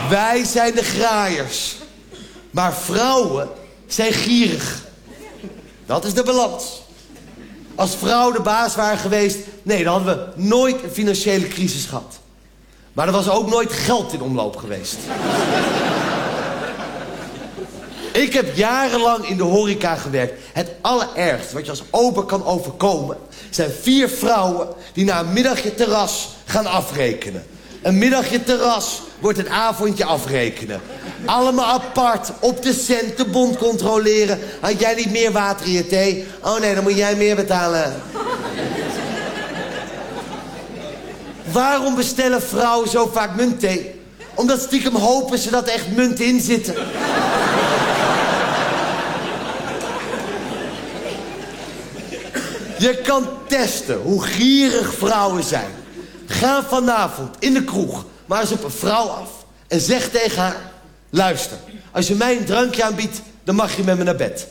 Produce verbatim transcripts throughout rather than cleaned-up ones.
Wij zijn de graaiers. Maar vrouwen zijn gierig. Dat is de balans. Als vrouwen de baas waren geweest... nee, dan hadden we nooit een financiële crisis gehad. Maar er was ook nooit geld in omloop geweest. Ik heb jarenlang in de horeca gewerkt. Het allerergste wat je als ober kan overkomen... zijn vier vrouwen die na een middagje terras gaan afrekenen. Een middagje terras wordt een avondje afrekenen. Allemaal apart, op de cent, de bond controleren. Had jij niet meer water in je thee? Oh nee, dan moet jij meer betalen. Waarom bestellen vrouwen zo vaak muntthee? Omdat stiekem hopen ze dat er echt munt in zitten. Je kan testen hoe gierig vrouwen zijn. Ga vanavond in de kroeg maar eens op een vrouw af en zeg tegen haar... luister, als je mij een drankje aanbiedt, dan mag je met me naar bed.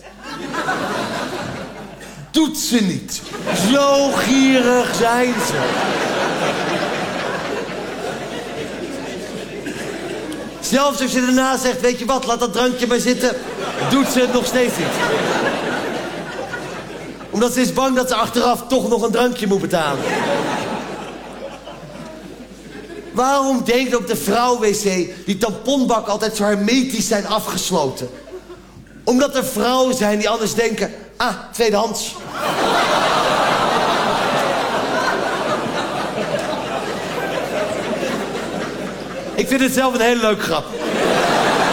Doet ze niet. Zo gierig zijn ze. Zelfs als je daarna zegt, weet je wat, laat dat drankje maar zitten... doet ze het nog steeds niet. Omdat ze is bang dat ze achteraf toch nog een drankje moet betalen. Waarom denk je op de vrouwenwc die tamponbakken altijd zo hermetisch zijn afgesloten? Omdat er vrouwen zijn die anders denken, ah, tweedehands. Ik vind het zelf een hele leuke grap.